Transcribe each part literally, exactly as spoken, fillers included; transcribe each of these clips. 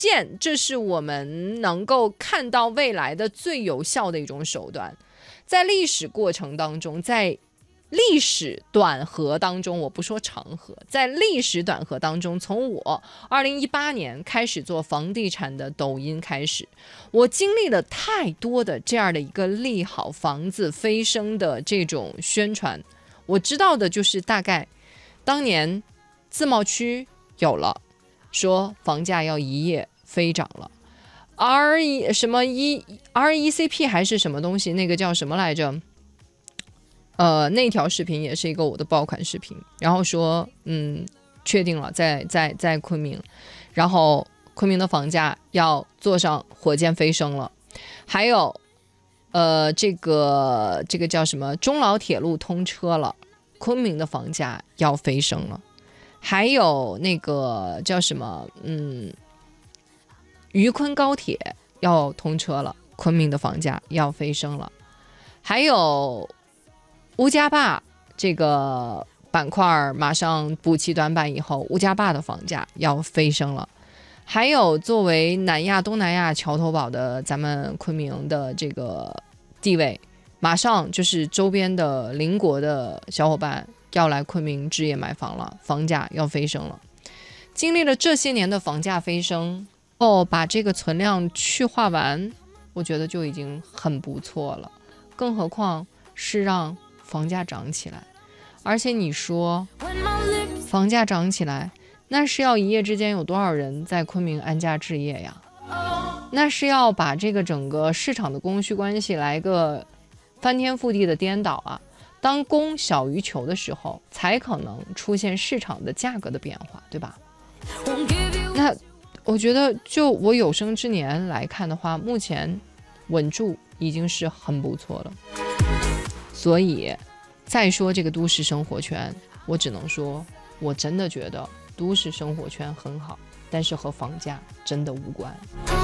见，这是我们能够看到未来的最有效的一种手段。在历史过程当中，在历史短河当中，我不说长河，在历史短河当中，从我二零一八年开始做房地产的抖音开始，我经历了太多的这样的一个利好房子飞升的这种宣传。我知道的就是大概当年自贸区有了，说房价要一夜飞涨了。R 一什么一 R E C P 还是什么东西，那个叫什么来着？呃，那条视频也是一个我的爆款视频，然后说，嗯，确定了在在在昆明，然后昆明的房价要坐上火箭飞升了，还有，呃，这个这个叫什么？中老铁路通车了，昆明的房价要飞升了，还有那个叫什么？嗯，渝昆高铁要通车了，昆明的房价要飞升了，还有。乌家坝这个板块马上补齐短板以后，乌家坝的房价要飞升了。还有作为南亚东南亚桥头堡的咱们昆明的这个地位，马上就是周边的邻国的小伙伴要来昆明置业买房了，房价要飞升了。经历了这些年的房价飞升后，把这个存量去化完，我觉得就已经很不错了，更何况是让房价涨起来。而且你说房价涨起来，那是要一夜之间有多少人在昆明安家置业呀？那是要把这个整个市场的供需关系来个翻天覆地的颠倒啊！当供小于求的时候，才可能出现市场的价格的变化，对吧？那我觉得就我有生之年来看的话，目前稳住已经是很不错了。所以再说这个都市生活圈，我只能说我真的觉得都市生活圈很好，但是和房价真的无关。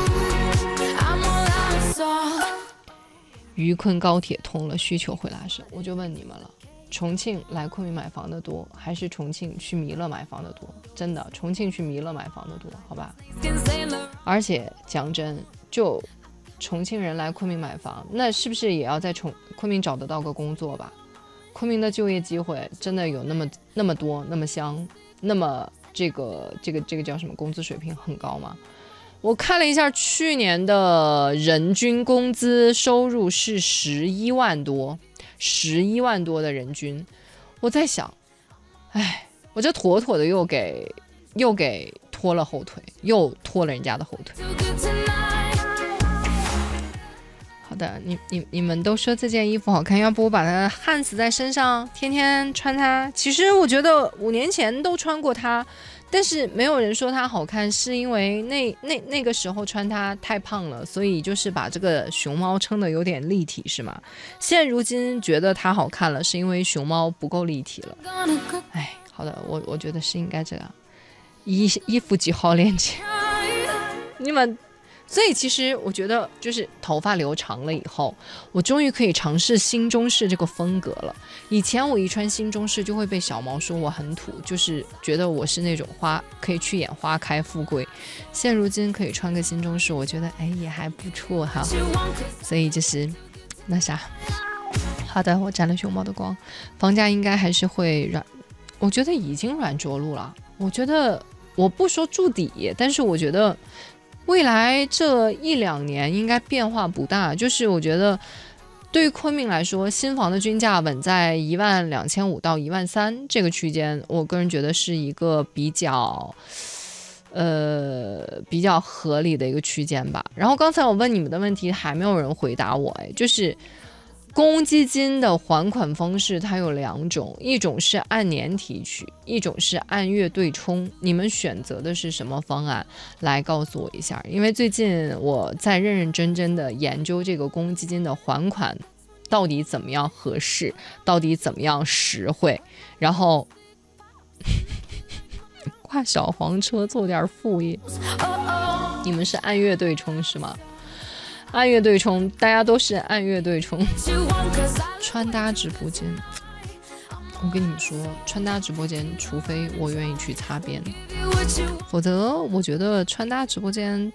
渝昆高铁通了，需求会拉升，我就问你们了，重庆来昆明买房的多，还是重庆去弥勒买房的多？真的，重庆去弥勒买房的多，好吧？而且讲真，就重庆人来昆明买房，那是不是也要在重昆明找得到个工作吧？昆明的就业机会真的有那么那么多，那么香，那么这个这个这个叫什么？工资水平很高吗？我看了一下，去年的人均工资收入是十一万多，十一万多的人均。我在想，哎，我这妥妥的又给又给拖了后腿，又拖了人家的后腿。好的，你你你们都说这件衣服好看，要不我把它焊死在身上，天天穿它。其实我觉得五年前都穿过它，但是没有人说它好看，是因为那那那个时候穿它太胖了，所以就是把这个熊猫撑得有点立体，是吗？现如今觉得它好看了，是因为熊猫不够立体了。哎，好的，我我觉得是应该这样，衣衣服几号链接，你们。所以其实我觉得就是头发留长了以后，我终于可以尝试新中式这个风格了。以前我一穿新中式就会被小毛说我很土，就是觉得我是那种花可以去演花开富贵。现如今可以穿个新中式，我觉得哎也还不错哈。所以就是那啥，好的，我沾了熊猫的光，房价应该还是会软，我觉得已经软着陆了。我觉得我不说筑底，但是我觉得未来这一两年应该变化不大，就是我觉得对于昆明来说，新房的均价稳在一万两千五到一万三这个区间，我个人觉得是一个比较呃比较合理的一个区间吧。然后刚才我问你们的问题还没有人回答我，哎，就是公积金的还款方式它有两种，一种是按年提取，一种是按月对冲，你们选择的是什么方案？来告诉我一下，因为最近我在认认真真的研究这个公积金的还款到底怎么样合适，到底怎么样实惠，然后挂小黄车做点副业。你们是按月对冲是吗？按月对冲，大家都是按月对冲。穿搭直播间，我跟你们说，穿搭直播间，除非我愿意去擦边，否则我觉得穿搭直播间